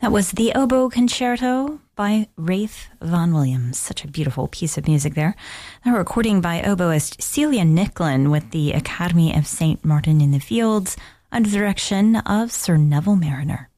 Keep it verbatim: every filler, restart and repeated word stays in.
That was the Oboe Concerto by Rafe Vaughan Williams. Such a beautiful piece of music there. A recording by oboist Celia Nicklin with the Academy of Saint Martin in the Fields under the direction of Sir Neville Mariner.